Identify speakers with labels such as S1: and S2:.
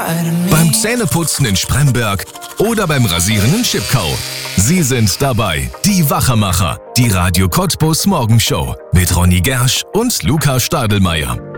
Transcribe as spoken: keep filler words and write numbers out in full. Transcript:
S1: beim Zähneputzen in Spremberg oder beim Rasieren in Chipkau. Sie sind dabei, die Wachermacher, die Radio Cottbus Morgenshow mit Ronny Gersch und Lukas Stadelmeier.